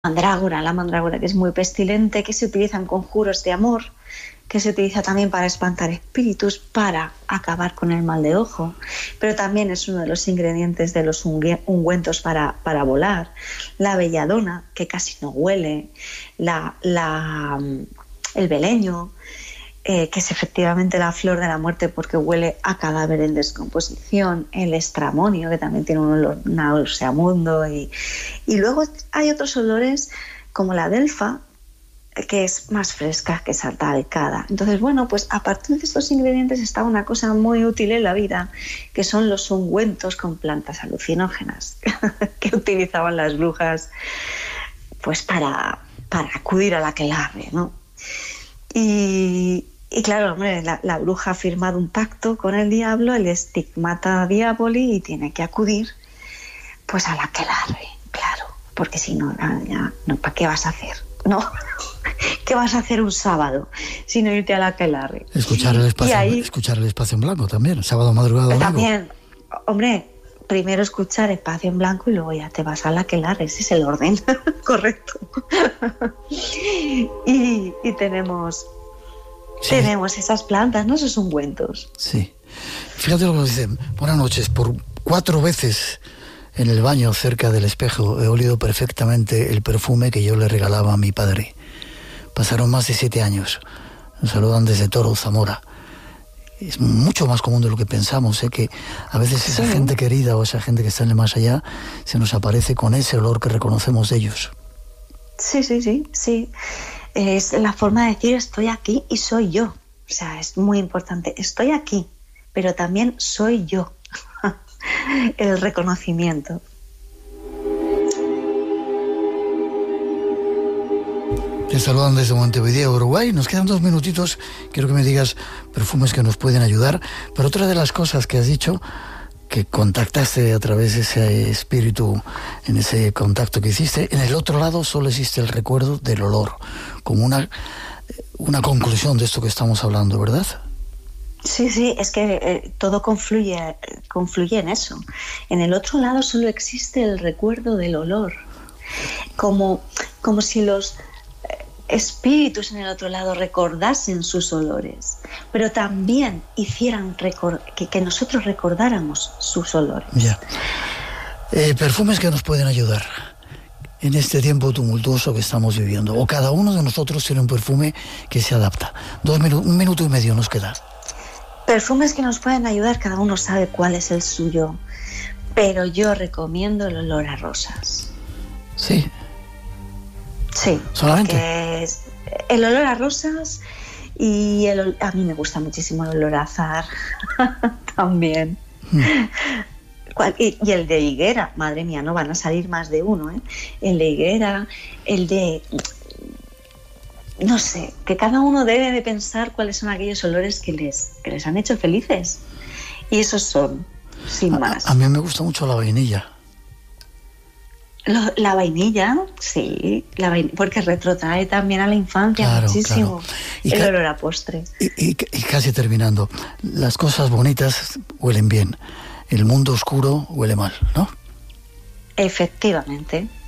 La mandrágora que es muy pestilente, que se utiliza en conjuros de amor, que se utiliza también para espantar espíritus, para acabar con el mal de ojo, pero también es uno de los ingredientes de los ungüentos para volar. La belladona, que casi no huele, el beleño, que es efectivamente la flor de la muerte porque huele a cadáver en descomposición, el estramonio, que también tiene un olor nauseabundo, y luego hay otros olores como la delfa, que es más fresca, que es alcada. Entonces, bueno, pues a partir de estos ingredientes está una cosa muy útil en la vida, que son los ungüentos con plantas alucinógenas que utilizaban las brujas pues para acudir al aquelarre, ¿no? Y claro, hombre, la bruja ha firmado un pacto con el diablo, el stigmata diaboli, y tiene que acudir pues al aquelarre, claro, porque si no, ya, no, ¿para qué vas a hacer? No, ¿qué vas a hacer un sábado si no irte al aquelarre? Escuchar el espacio en blanco también, sábado madrugada. También, hombre, primero escuchar Espacio en Blanco y luego ya te vas al aquelarre, ese es el orden correcto. y tenemos esas plantas, ¿no? Esos ungüentos. Sí. Fíjate lo que nos dicen. Buenas noches. Por 4 veces en el baño cerca del espejo he olido perfectamente el perfume que yo le regalaba a mi padre. Pasaron más de 7 años. Nos saludan desde Toro, Zamora. Es mucho más común de lo que pensamos, que a veces esa gente querida o esa gente que está en el más allá se nos aparece con ese olor que reconocemos de ellos. Sí. Es la forma de decir estoy aquí y soy yo. O sea, es muy importante. Estoy aquí, pero también soy yo. El reconocimiento. Te saludan desde Montevideo, Uruguay. Nos quedan 2 minutitos. Quiero que me digas perfumes que nos pueden ayudar. Pero otra de las cosas que has dicho, que contactaste a través de ese espíritu, en ese contacto que hiciste, en el otro lado solo existe el recuerdo del olor, como una conclusión de esto que estamos hablando, ¿verdad? Sí, es que todo confluye en eso. En el otro lado solo existe el recuerdo del olor, como si los espíritus en el otro lado recordasen sus olores, pero también hicieran que nosotros recordáramos sus olores. Ya. Perfumes que nos pueden ayudar en este tiempo tumultuoso que estamos viviendo, o cada uno de nosotros tiene un perfume que se adapta. 1 minuto y medio nos queda. Perfumes que nos pueden ayudar, cada uno sabe cuál es el suyo, pero yo recomiendo el olor a rosas. Sí. Sí, solamente porque es el olor a rosas, y a mí me gusta muchísimo el olor a azahar también. Y el de higuera, madre mía, no van a salir más de uno, el de higuera, el de... No sé, que cada uno debe de pensar cuáles son aquellos olores que les han hecho felices. Y esos son, sin más. A mí me gusta mucho la vainilla. La vainilla, sí, porque retrotrae también a la infancia, muchísimo. Claro. El olor a postre. Y casi terminando, las cosas bonitas huelen bien, el mundo oscuro huele mal, ¿no? Efectivamente.